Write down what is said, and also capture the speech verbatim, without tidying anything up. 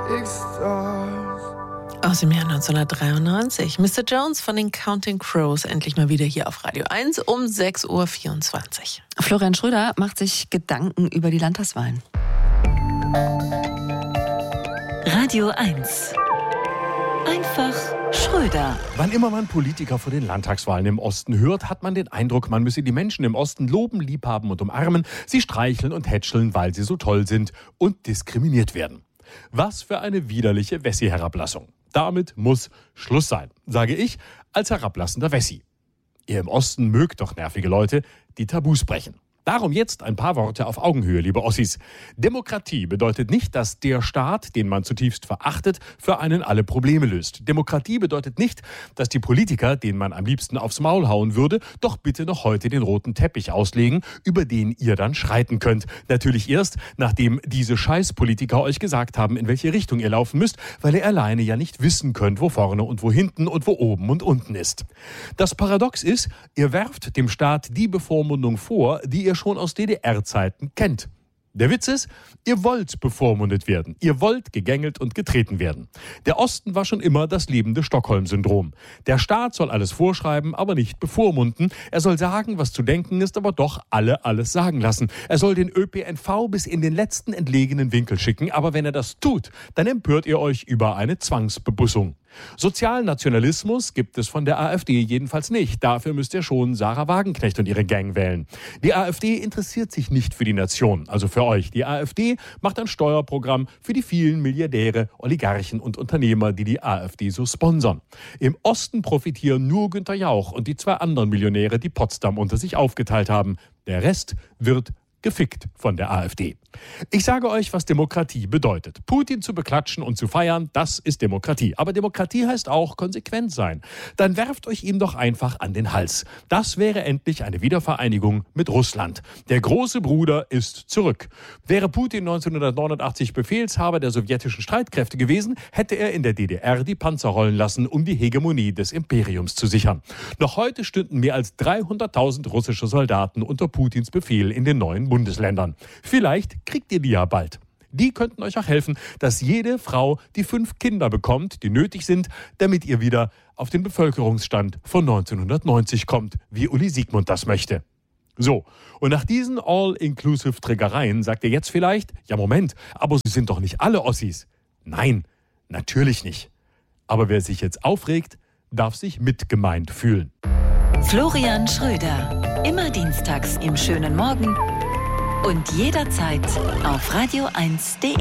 Aus dem Jahr neunzehnhundertdreiundneunzig. Mister Jones von den Counting Crows, endlich mal wieder hier auf Radio eins um sechs Uhr vierundzwanzig. Florian Schröder macht sich Gedanken über die Landtagswahlen. Radio eins. Einfach Schröder. Wann immer man Politiker vor den Landtagswahlen im Osten hört, hat man den Eindruck, man müsse die Menschen im Osten loben, liebhaben und umarmen, sie streicheln und hätscheln, weil sie so toll sind und diskriminiert werden. Was für eine widerliche Wessi-Herablassung. Damit muss Schluss sein, sage ich als herablassender Wessi. Ihr im Osten mögt doch nervige Leute, die Tabus brechen. Darum jetzt ein paar Worte auf Augenhöhe, liebe Ossis. Demokratie bedeutet nicht, dass der Staat, den man zutiefst verachtet, für einen alle Probleme löst. Demokratie bedeutet nicht, dass die Politiker, denen man am liebsten aufs Maul hauen würde, doch bitte noch heute den roten Teppich auslegen, über den ihr dann schreiten könnt. Natürlich erst, nachdem diese Scheißpolitiker euch gesagt haben, in welche Richtung ihr laufen müsst, weil ihr alleine ja nicht wissen könnt, wo vorne und wo hinten und wo oben und unten ist. Das Paradox ist, ihr werft dem Staat die Bevormundung vor, die ihr schon aus D D R-Zeiten kennt. Der Witz ist, ihr wollt bevormundet werden. Ihr wollt gegängelt und getreten werden. Der Osten war schon immer das lebende Stockholm-Syndrom. Der Staat soll alles vorschreiben, aber nicht bevormunden. Er soll sagen, was zu denken ist, aber doch alle alles sagen lassen. Er soll den Ö P N V bis in den letzten entlegenen Winkel schicken, aber wenn er das tut, dann empört ihr euch über eine Zwangsbebussung. Sozialnationalismus gibt es von der AfD jedenfalls nicht. Dafür müsst ihr schon Sarah Wagenknecht und ihre Gang wählen. Die AfD interessiert sich nicht für die Nation, also für euch. Die AfD macht ein Steuerprogramm für die vielen Milliardäre, Oligarchen und Unternehmer, die die AfD so sponsern. Im Osten profitieren nur Günther Jauch und die zwei anderen Millionäre, die Potsdam unter sich aufgeteilt haben. Der Rest wird gefickt von der AfD. Ich sage euch, was Demokratie bedeutet. Putin zu beklatschen und zu feiern, das ist Demokratie. Aber Demokratie heißt auch konsequent sein. Dann werft euch ihm doch einfach an den Hals. Das wäre endlich eine Wiedervereinigung mit Russland. Der große Bruder ist zurück. Wäre Putin neunzehnhundertneunundachtzig Befehlshaber der sowjetischen Streitkräfte gewesen, hätte er in der D D R die Panzer rollen lassen, um die Hegemonie des Imperiums zu sichern. Noch heute stünden mehr als dreihunderttausend russische Soldaten unter Putins Befehl in den neuen Bundesländern. Vielleicht kriegt ihr die ja bald. Die könnten euch auch helfen, dass jede Frau die fünf Kinder bekommt, die nötig sind, damit ihr wieder auf den Bevölkerungsstand von neunzehnhundertneunzig kommt, wie Uli Siegmund das möchte. So, und nach diesen All-Inclusive-Trägereien sagt ihr jetzt vielleicht, ja Moment, aber sie sind doch nicht alle Ossis. Nein, natürlich nicht. Aber wer sich jetzt aufregt, darf sich mitgemeint fühlen. Florian Schröder, immer dienstags im schönen Morgen und jederzeit auf radio eins punkt de.